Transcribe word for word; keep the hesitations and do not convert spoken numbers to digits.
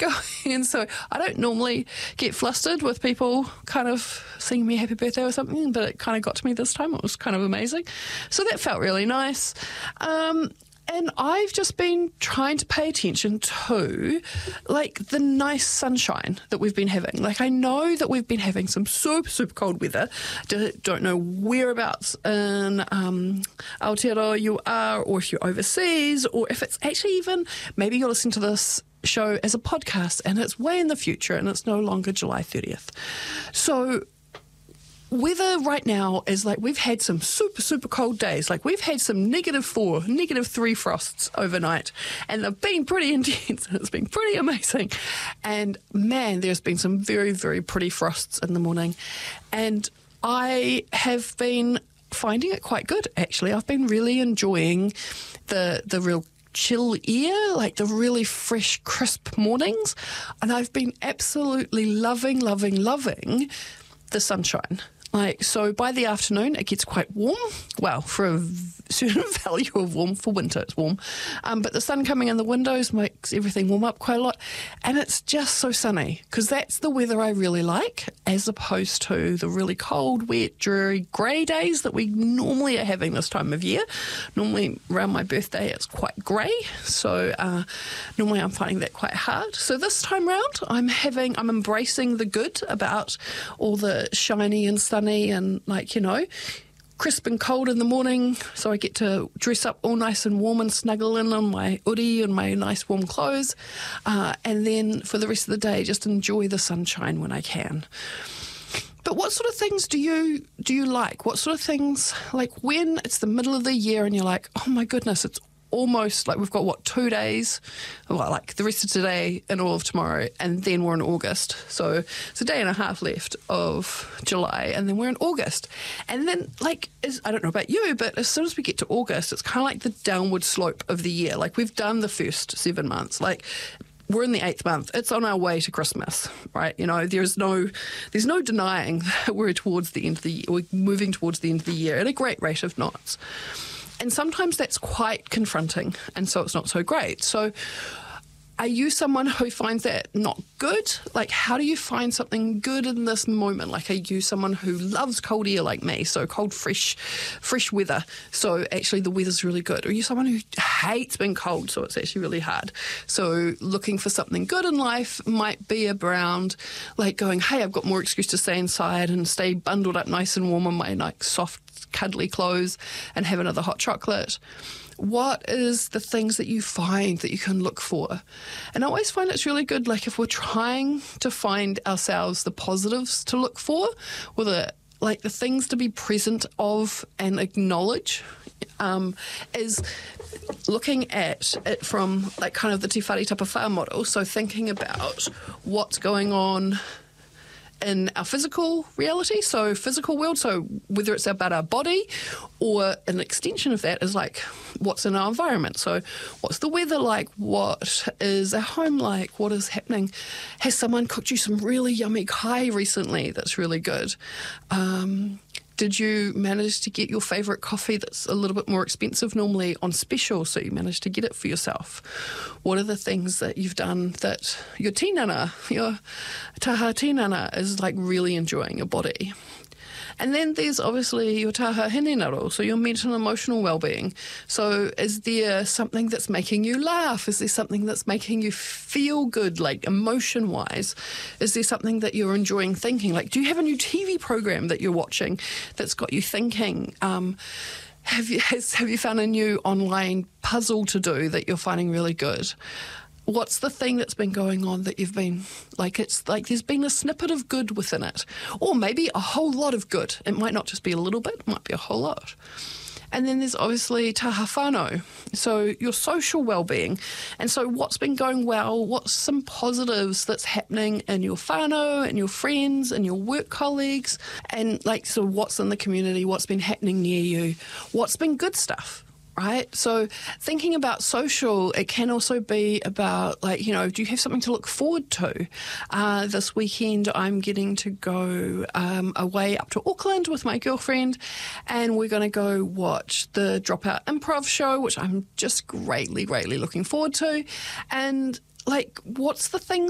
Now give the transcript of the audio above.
going. And so I don't normally get flustered with people kind of singing me happy birthday or something, but it kind of got to me this time. It was kind of amazing. So that felt really nice. Um, And I've just been trying to pay attention to, like, the nice sunshine that we've been having. Like, I know that we've been having some super, super cold weather. D- don't know whereabouts in um, Aotearoa you are, or if you're overseas, or if it's actually even, maybe you're listening to this show as a podcast and it's way in the future and it's no longer July thirtieth. So weather right now is like, we've had some super, super cold days. Like, we've had some negative four, negative three frosts overnight, and they've been pretty intense, and it's been pretty amazing. And man, there's been some very, very pretty frosts in the morning. And I have been finding it quite good, actually. I've been really enjoying the the real chill air, like the really fresh, crisp mornings. And I've been absolutely loving, loving, loving the sunshine. Like, so by the afternoon, it gets quite warm. Well, for a certain value of warm, for winter it's warm. Um, but the sun coming in the windows makes everything warm up quite a lot. And it's just so sunny, because that's the weather I really like, as opposed to the really cold, wet, dreary, grey days that we normally are having this time of year. Normally around my birthday it's quite grey, so uh, normally I'm finding that quite hard. So this time round, I'm having, I'm embracing the good about all the shiny and sunny and, like, you know, crisp and cold in the morning, so I get to dress up all nice and warm and snuggle in on my uri and my nice warm clothes, uh, and then for the rest of the day just enjoy the sunshine when I can. But what sort of things do you do you like? What sort of things, like when it's the middle of the year and you're like, oh my goodness, it's almost like we've got, what, two days, well, like the rest of today and all of tomorrow, and then we're in August. So it's a day and a half left of July, and then we're in August. And then, like, as, I don't know about you, but as soon as we get to August, it's kind of like the downward slope of the year. Like, we've done the first seven months. Like, we're in the eighth month. It's on our way to Christmas, right? You know, there's no there's no denying that we're towards the end of the year. We're moving towards the end of the year at a great rate of knots. And sometimes that's quite confronting, and so it's not so great. So are you someone who finds that not good? Like, how do you find something good in this moment? Like, are you someone who loves cold air like me, so cold, fresh, fresh weather, so actually the weather's really good? Or are you someone who hates being cold, so it's actually really hard? So looking for something good in life might be around, like, going, hey, I've got more excuse to stay inside and stay bundled up nice and warm in my, like, soft, cuddly clothes and have another hot chocolate. What is the things that you find that you can look for? And I always find it's really good, like, if we're trying to find ourselves the positives to look for, or the, like, the things to be present of and acknowledge, um, is looking at it from, like, kind of the Te Whare Tapawhā model. So thinking about what's going on in our physical reality, so physical world, so whether it's about our body, or an extension of that is like what's in our environment. So what's the weather like? What is our home like? What is happening? Has someone cooked you some really yummy kai recently that's really good? Um, Did you manage to get your favourite coffee that's a little bit more expensive normally on special, so you managed to get it for yourself? What are the things that you've done that your tinana, your taha tinana, is like really enjoying your body? And then there's obviously your taha hinenaro, so your mental and emotional well-being. So is there something that's making you laugh? Is there something that's making you feel good, like emotion-wise? Is there something that you're enjoying thinking? Like, do you have a new T V program that you're watching that's got you thinking? Um, have you has, have you found a new online puzzle to do that you're finding really good? What's the thing that's been going on that you've been, like, it's like there's been a snippet of good within it, or maybe a whole lot of good. It might not just be a little bit, it might be a whole lot. And then there's obviously taha whānau, so your social well-being. And so what's been going well, what's some positives that's happening in your whānau and your friends and your work colleagues, and, like, so what's in the community, what's been happening near you, what's been good stuff. Right? So thinking about social, it can also be about, like, you know, do you have something to look forward to? Uh, this weekend I'm getting to go um, away up to Auckland with my girlfriend, and we're going to go watch the Dropout Improv show, which I'm just greatly, greatly looking forward to. And, like, what's the thing